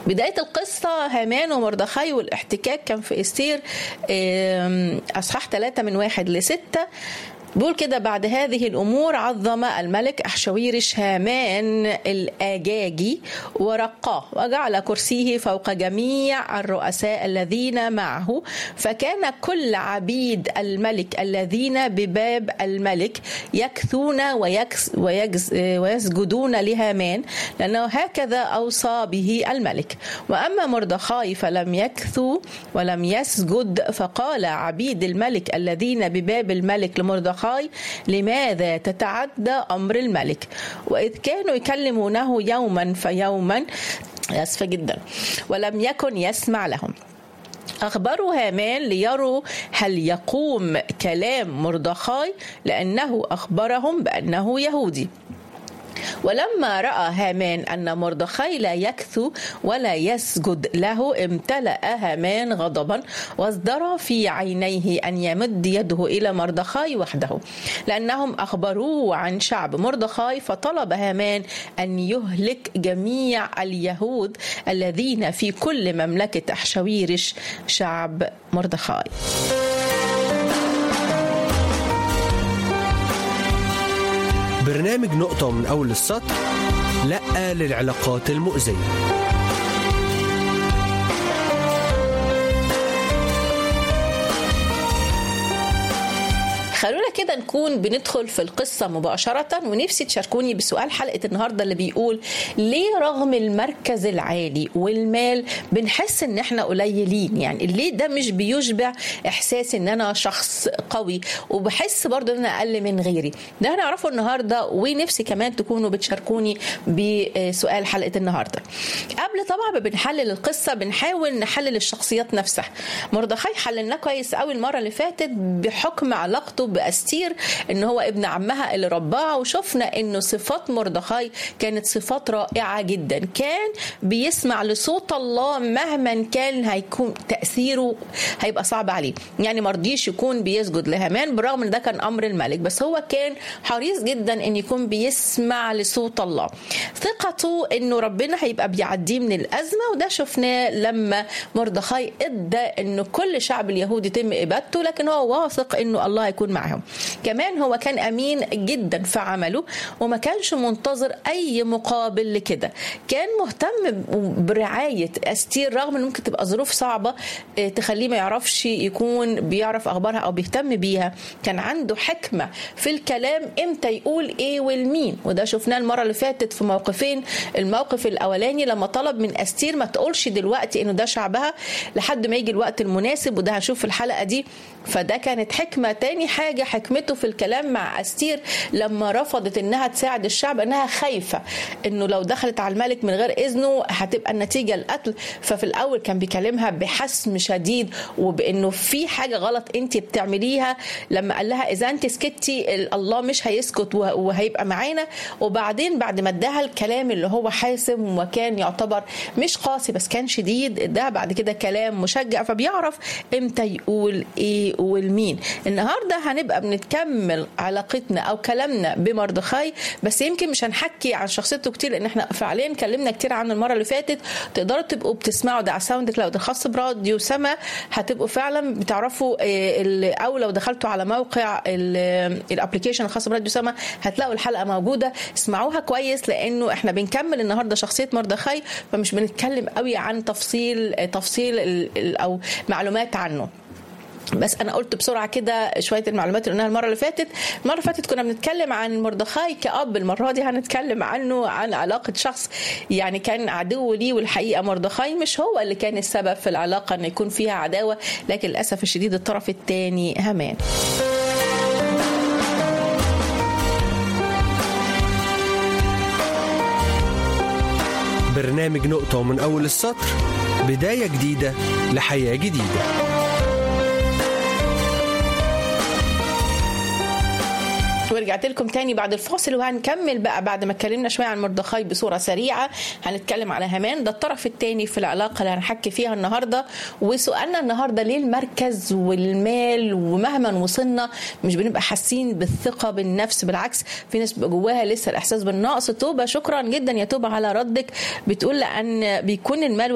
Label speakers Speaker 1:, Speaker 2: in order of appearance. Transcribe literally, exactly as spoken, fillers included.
Speaker 1: بداية القصة هامان ومردخاي والاحتكاك كان في استير أصحاح ثلاثة من واحد لستة. بيقول كده: بعد هذه الأمور عظم الملك أحشويرش هامان الأجاجي ورقاه وجعل كرسيه فوق جميع الرؤساء الذين معه، فكان كل عبيد الملك الذين بباب الملك يكثون ويكس ويجز ويسجدون لهامان، لأنه هكذا أوصى به الملك. وأما مردخاي فلم يكثوا ولم يسجد، فقال عبيد الملك الذين بباب الملك لمردخاي: لماذا تتعدى أمر الملك؟ وإذ كانوا يكلمونه يوما فيوما، أسفة جدا، ولم يكن يسمع لهم. أخبروا هامان ليروا هل يقوم كلام مردخاي، لأنه أخبرهم بأنه يهودي. ولما رأى هامان أن مردخاي لا يكثو ولا يسجد له، امتلأ هامان غضبا وازدرى في عينيه أن يمد يده إلى مردخاي وحده، لأنهم أخبروه عن شعب مردخاي. فطلب هامان أن يهلك جميع اليهود الذين في كل مملكة أحشويرش شعب مردخاي.
Speaker 2: برنامج نقطة من أول السطر، لأ للعلاقات المؤذية.
Speaker 1: خلونا كده نكون بندخل في القصة مباشرة، ونفسي تشاركوني بسؤال حلقة النهاردة اللي بيقول: ليه رغم المركز العالي والمال بنحس ان احنا قليلين؟ يعني ليه ده مش بيشبع احساس ان انا شخص قوي، وبحس برضو ان انا اقل من غيري؟ ده هنعرفه النهاردة، ونفسي كمان تكونوا بتشاركوني بسؤال حلقة النهاردة. قبل طبعا ما بنحلل القصة بنحاول نحلل الشخصيات نفسها. مردخاي حللناه كويس قوي المرة اللي فاتت بحكم علاقته بأستير، ان هو ابن عمها اللي رباها، وشفنا انه صفات مردخاي كانت صفات رائعة جدا. كان بيسمع لصوت الله مهما كان هيكون تأثيره هيبقى صعب عليه. يعني مرضيش يكون بيسجد لهامان برغم ان ده كان امر الملك، بس هو كان حريص جدا ان يكون بيسمع لصوت الله. ثقته انه ربنا هيبقى بيعديه من الازمة، وده شفناه لما مردخاي ادى انه كل شعب اليهود يتم ابادته، لكن هو واثق انه الله هيكون معهم. كمان هو كان امين جدا في عمله، وما كانش منتظر اي مقابل لكده. كان مهتم برعاية استير رغم ان ممكن تبقى ظروف صعبة تخليه ما يعرفش يكون بيعرف اخبارها او بيهتم بيها. كان عنده حكمة في الكلام امتى يقول ايه والمين، وده شفناه المرة اللي فاتت في موقفين. الموقف الاولاني لما طلب من استير ما تقولش دلوقتي انه ده شعبها لحد ما يجي الوقت المناسب، وده هنشوف في الحلقة دي، فده كانت حكمة. تاني حاجة حكمته في الكلام مع أستير لما رفضت انها تساعد الشعب، انها خايفة انه لو دخلت على الملك من غير اذنه هتبقى النتيجة القتل. ففي الاول كان بيكلمها بحسم شديد وبانه في حاجة غلط انت بتعمليها. لما قال لها اذا انت سكتي الله مش هيسكت وهيبقى معانا. وبعدين بعد ما اداها الكلام اللي هو حاسم وكان يعتبر مش قاسي بس كان شديد، ده بعد كده كلام مشجع، فبيعرف امتى يقول ايه والمين. النهارده هنبقى بنتكمل علاقتنا او كلامنا بمردخاي، بس يمكن مش هنحكي عن شخصيته كتير لان احنا فعليا اتكلمنا كتير عنه المره اللي فاتت. تقدروا تبقوا بتسمعوا ده على ساوند كلاود الخاص براديو سما، هتبقوا فعلا بتعرفوا، او لو دخلتوا على موقع الابلكيشن الخاص براديو سما هتلاقوا الحلقه موجوده. اسمعوها كويس لانه احنا بنكمل النهارده شخصيه مردخاي، فمش بنتكلم قوي عن تفصيل تفصيل او معلومات عنه. بس انا قلت بسرعه كده شويه المعلومات اللي قلناها المره اللي فاتت. المره اللي فاتت كنا بنتكلم عن مردخاي كأب، المره دي هنتكلم عنه عن علاقه شخص يعني كان عدو ليه، والحقيقه مردخاي مش هو اللي كان السبب في العلاقه ان يكون فيها عداوه، لكن للاسف الشديد الطرف الثاني هامان.
Speaker 2: برنامج نقطة من أول السطر، بداية جديدة لحياة جديدة.
Speaker 1: ورجعت لكم تاني بعد الفاصل، وهنكمل بقى بعد ما اتكلمنا شويه عن مردخاي بصوره سريعه. هنتكلم على هامان، ده الطرف الثاني في العلاقه اللي هنحكي فيها النهارده. وسؤالنا النهارده: ليه المركز والمال ومهما وصلنا مش بنبقى حاسين بالثقه بالنفس؟ بالعكس في ناس بيبقى جواها لسه الاحساس بالنقص. توبه، شكرا جدا يا توبه على ردك، بتقول لان بيكون المال